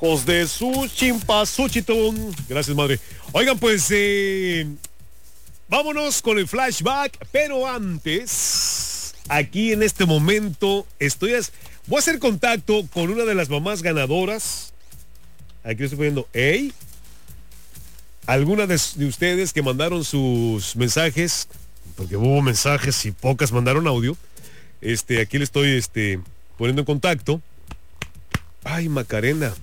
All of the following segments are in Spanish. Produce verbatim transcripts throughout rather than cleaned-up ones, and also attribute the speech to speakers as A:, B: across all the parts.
A: Hijos de su chimpa, su chitón. Gracias, madre. Oigan, pues, eh, vámonos con el flashback, pero antes, aquí en este momento, estoy... As... Voy a hacer contacto con una de las mamás ganadoras. Aquí estoy poniendo, hey, alguna de, de ustedes que mandaron sus mensajes, porque hubo mensajes y pocas mandaron audio. Este, aquí le estoy, este, poniendo en contacto. Ay, Macarena.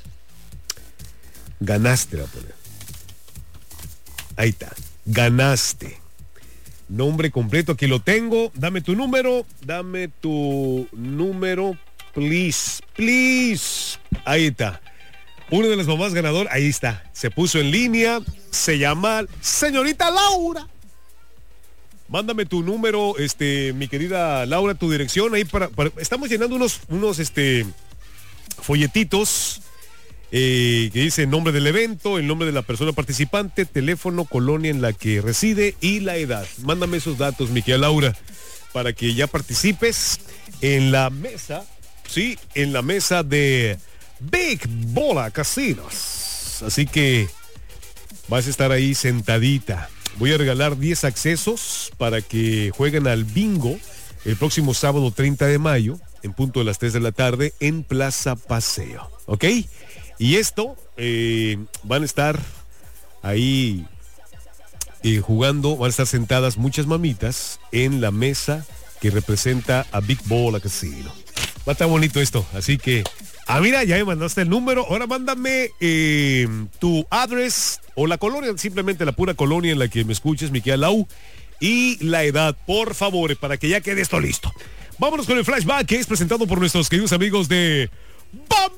A: Ganaste, la poner. Ahí está. Ganaste. Nombre completo, aquí lo tengo. Dame tu número. Dame tu número. Please. Please. Ahí está. Una de las mamás ganadoras. Ahí está. Se puso en línea. Se llama señorita Laura. Mándame tu número, este, mi querida Laura, tu dirección ahí para. para estamos llenando unos, unos, este, folletitos. Eh, que dice el nombre del evento, el nombre de la persona participante, teléfono, colonia en la que reside y la edad. Mándame esos datos, mi querida Laura, para que ya participes en la mesa, sí, en la mesa de Big Bola Casinos. Así que vas a estar ahí sentadita. Voy a regalar diez accesos para que jueguen al bingo el próximo sábado treinta de mayo, en punto de las tres de la tarde, en Plaza Paseo. ¿Ok? Y esto, eh, van a estar ahí eh, jugando, van a estar sentadas muchas mamitas en la mesa que representa a Big Bola Casino. Va a estar bonito esto, así que, ah, mira, ya me mandaste el número, ahora mándame eh, tu address o la colonia, simplemente la pura colonia en la que me escuches, mi querida Lau, y la edad, por favor, para que ya quede esto listo. Vámonos con el flashback que es presentado por nuestros queridos amigos de Bambinos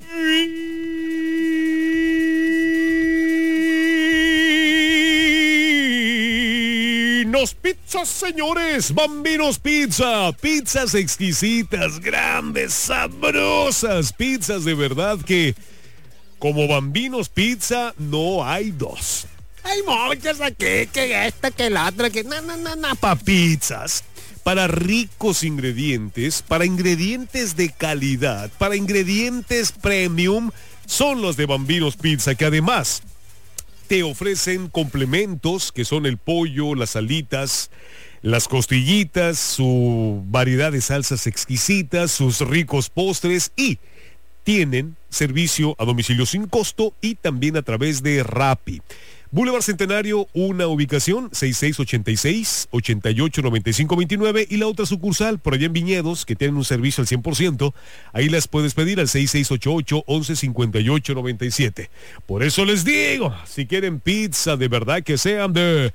A: Pizzas, señores. Bambinos Pizza. Pizzas exquisitas, grandes, sabrosas. Pizzas de verdad que como Bambinos Pizza no hay dos. Hay muchas aquí, que esta, que la otra, que na, na, na, na, pa' pizzas. Para ricos ingredientes, para ingredientes de calidad, para ingredientes premium, son los de Bambinos Pizza, que además te ofrecen complementos que son el pollo, las alitas, las costillitas, su variedad de salsas exquisitas, sus ricos postres y tienen servicio a domicilio sin costo y también a través de Rappi. Boulevard Centenario, una ubicación seis seis ocho seis, ocho ocho nueve cinco dos nueve y la otra sucursal por allá en Viñedos que tienen un servicio al cien por ciento. Ahí las puedes pedir al seis seis ocho ocho, once cincuenta y ocho noventa y siete. Por eso les digo, si quieren pizza de verdad que sean de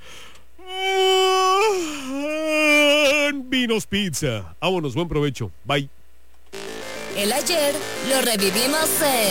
A: Bambinos Pizza. Vámonos, buen provecho. Bye.
B: El ayer lo revivimos en